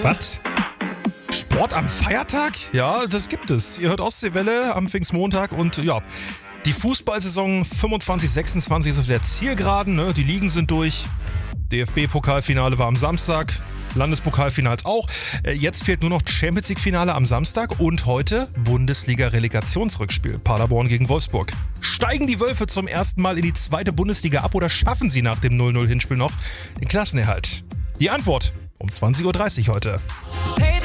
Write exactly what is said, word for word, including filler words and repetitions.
Was? Sport am Feiertag? Ja, das gibt es. Ihr hört Ostseewelle am Pfingstmontag und ja, die Fußballsaison fünfundzwanzig sechsundzwanzig ist auf der Zielgeraden. Ne? Die Ligen sind durch. D F B-Pokalfinale war am Samstag. Landespokalfinals auch. Jetzt fehlt nur noch Champions League-Finale am Samstag und heute Bundesliga-Relegationsrückspiel. Paderborn gegen Wolfsburg. Steigen die Wölfe zum ersten Mal in die zweite Bundesliga ab oder schaffen sie nach dem null null Hinspiel noch den Klassenerhalt? Die Antwort um zwanzig Uhr dreißig heute.